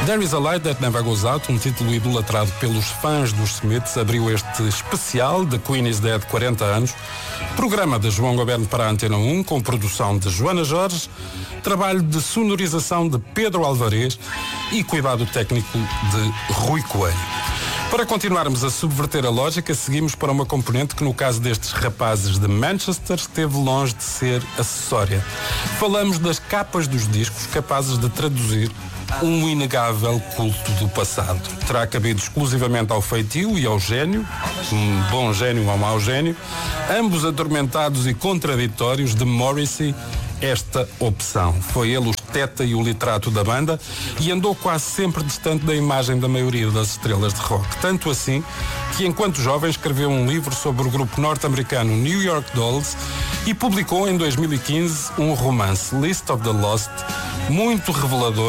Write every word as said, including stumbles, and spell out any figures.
There Is a Light That Never Goes Out, um título idolatrado pelos fãs dos Smiths, abriu este especial de Queen is Dead quarenta anos, programa de João Goberno para a Antena um, com produção de Joana Jorge, trabalho de sonorização de Pedro Alvarez e cuidado técnico de Rui Coelho. Para continuarmos a subverter a lógica, seguimos para uma componente que, no caso destes rapazes de Manchester, esteve longe de ser acessória. Falamos das capas dos discos, capazes de traduzir um inegável culto do passado. Terá cabido exclusivamente ao feitio e ao gênio, um bom gênio ou um mau gênio, ambos atormentados e contraditórios, de Morrissey, esta opção. Foi ele o esteta e o literato da banda e andou quase sempre distante da imagem da maioria das estrelas de rock. Tanto assim que, enquanto jovem, escreveu um livro sobre o grupo norte-americano New York Dolls e publicou em dois mil e quinze um romance, List of the Lost, muito revelador